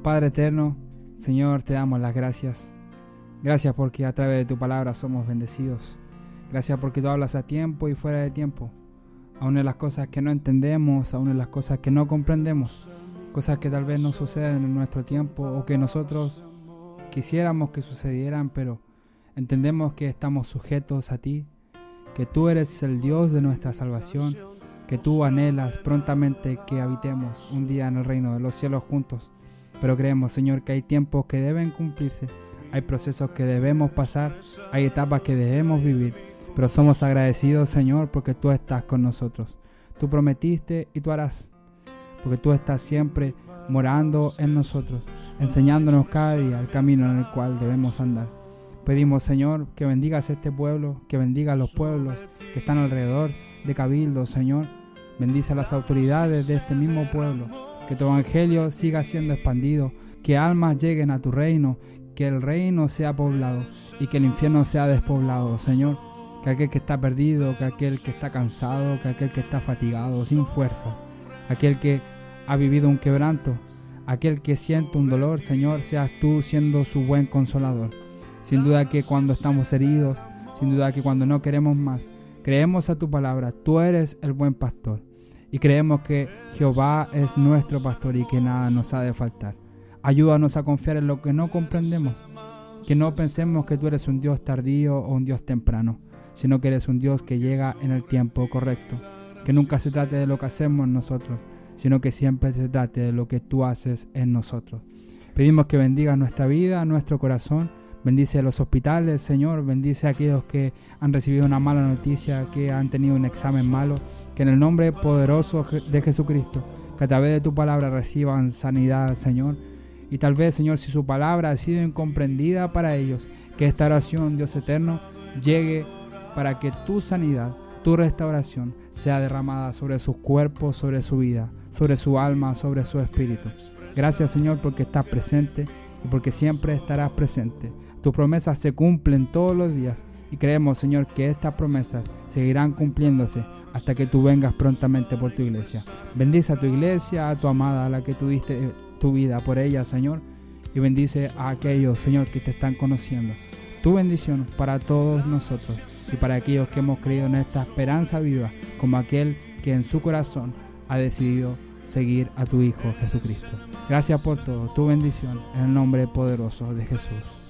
Padre eterno, Señor, te damos las gracias. Gracias porque a través de tu palabra somos bendecidos. Gracias porque tú hablas a tiempo y fuera de tiempo. Aún en las cosas que no entendemos, aún en las cosas que no comprendemos, cosas que tal vez no suceden en nuestro tiempo o que nosotros quisiéramos que sucedieran, pero entendemos que estamos sujetos a ti, que tú eres el Dios de nuestra salvación, que tú anhelas prontamente que habitemos un día en el reino de los cielos juntos. Pero creemos, Señor, que hay tiempos que deben cumplirse, hay procesos que debemos pasar, hay etapas que debemos vivir, pero somos agradecidos, Señor, porque tú estás con nosotros. Tú prometiste y tú harás, porque tú estás siempre morando en nosotros, enseñándonos cada día el camino en el cual debemos andar. Pedimos, Señor, que bendigas este pueblo, que bendiga a los pueblos que están alrededor de Cabildo, Señor. Bendice a las autoridades de este mismo pueblo, que tu evangelio siga siendo expandido, que almas lleguen a tu reino, que el reino sea poblado y que el infierno sea despoblado, Señor. Que aquel que está perdido, que aquel que está cansado, que aquel que está fatigado, sin fuerza, aquel que ha vivido un quebranto, aquel que siente un dolor, Señor, seas tú siendo su buen consolador. Sin duda que cuando estamos heridos, sin duda que cuando no queremos más, creemos a tu palabra, tú eres el buen pastor. Y creemos que Jehová es nuestro pastor y que nada nos ha de faltar. Ayúdanos a confiar en lo que no comprendemos, que no pensemos que tú eres un Dios tardío o un Dios temprano, sino que eres un Dios que llega en el tiempo correcto. Que nunca se trate de lo que hacemos nosotros, sino que siempre se trate de lo que tú haces en nosotros. Pedimos que bendigas nuestra vida, nuestro corazón. Bendice los hospitales, Señor. Bendice a aquellos que han recibido una mala noticia, que han tenido un examen malo. Que en el nombre poderoso de Jesucristo, que a través de tu palabra reciban sanidad, Señor. Y tal vez, Señor, si su palabra ha sido incomprendida para ellos, que esta oración, Dios eterno, llegue para que tu sanidad, tu restauración sea derramada sobre sus cuerpos, sobre su vida, sobre su alma, sobre su espíritu. Gracias, Señor, porque estás presente y porque siempre estarás presente. Tus promesas se cumplen todos los días y creemos, Señor, que estas promesas seguirán cumpliéndose hasta que tú vengas prontamente por tu iglesia. Bendice a tu iglesia, a tu amada, a la que tú diste tu vida por ella, Señor, y bendice a aquellos, Señor, que te están conociendo. Tu bendición para todos nosotros y para aquellos que hemos creído en esta esperanza viva, como aquel que en su corazón ha decidido seguir a tu Hijo Jesucristo. Gracias por todo, tu bendición, en el nombre poderoso de Jesús.